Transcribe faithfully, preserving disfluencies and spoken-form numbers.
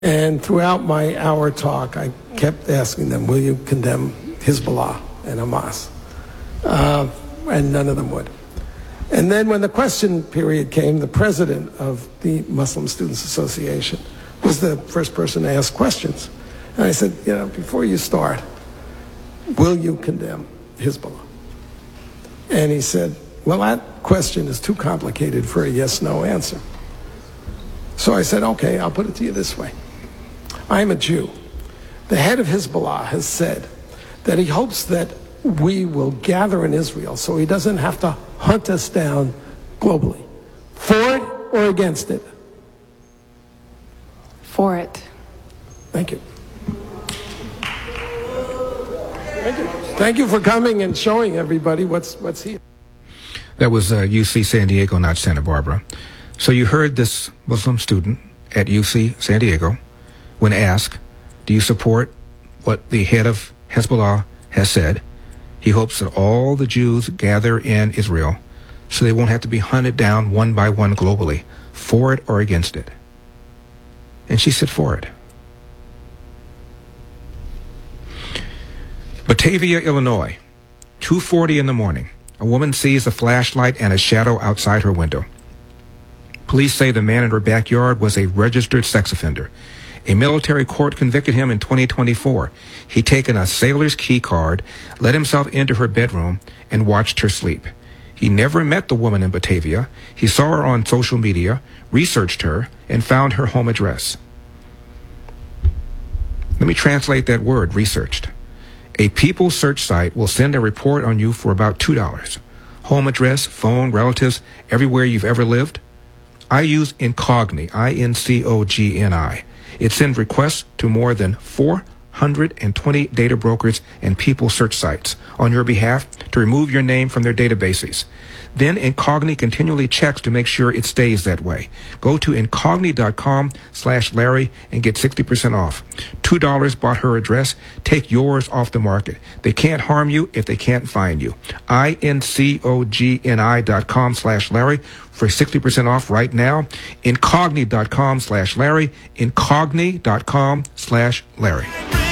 And throughout my hour talk, I kept asking them, will you condemn Hezbollah and Hamas? Uh, and none of them would. And then when the question period came, the president of the Muslim Students Association was the first person to ask questions. And I said, you know, before you start, will you condemn Hezbollah? And he said, well, that question is too complicated for a yes-no answer. So I said, okay, I'll put it to you this way. I'm a Jew. The head of Hezbollah has said that he hopes that we will gather in Israel so he doesn't have to hunt us down globally. For it or against it? For it. Thank you. Thank you. Thank you for coming and showing everybody what's what's here. That was uh, U C San Diego, not Santa Barbara. So you heard this Muslim student at U C San Diego, when asked, do you support what the head of Hezbollah has said? He hopes that all the Jews gather in Israel so they won't have to be hunted down one by one globally, for it or against it. And she said for it. Batavia, Illinois, two forty in the morning. A woman sees a flashlight and a shadow outside her window. Police say the man in her backyard was a registered sex offender. A military court convicted him in twenty twenty-four. He'd taken a sailor's key card, let himself into her bedroom, and watched her sleep. He never met the woman in Batavia. He saw her on social media, researched her, and found her home address. Let me translate that word, researched. A People search site will send a report on you for about two dollars. Home address, phone, relatives, everywhere you've ever lived. I use Incogni, I N C O G N I. It sends requests to more than four hundred twenty data brokers and people search sites on your behalf to remove your name from their databases. Then Incogni continually checks to make sure it stays that way. Go to incogni.com slash Larry and get sixty percent off. two dollars bought her address. Take yours off the market. They can't harm you if they can't find you. I-N-C-O-G-N-I dot com slash Larry for sixty percent off right now. Incogni.com slash Larry. Incogni.com slash Larry.